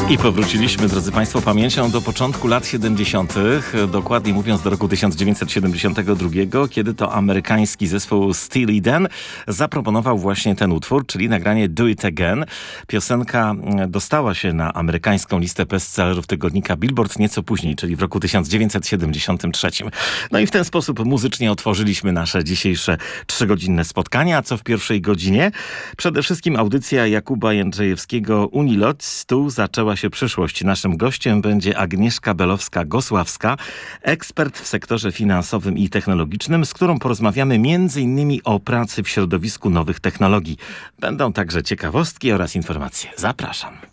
I powróciliśmy, drodzy Państwo, pamięcią do początku lat 70., dokładnie mówiąc do roku 1972, kiedy to amerykański zespół Steely Dan zaproponował właśnie ten utwór, czyli nagranie Do It Again. Piosenka dostała się na amerykańską listę bestsellerów tygodnika Billboard nieco później, czyli w roku 1973. No i w ten sposób muzycznie otworzyliśmy nasze dzisiejsze 3-godzinne spotkania. A co w pierwszej godzinie? Przede wszystkim audycja Jakuba Jędrzejewskiego Unilot. Tu zaczęła się przyszłość. Naszym gościem będzie Agnieszka Belowska-Gosławska, ekspert w sektorze finansowym i technologicznym, z którą porozmawiamy m.in. o pracy w środowisku nowych technologii. Będą także ciekawostki oraz informacje. Zapraszam.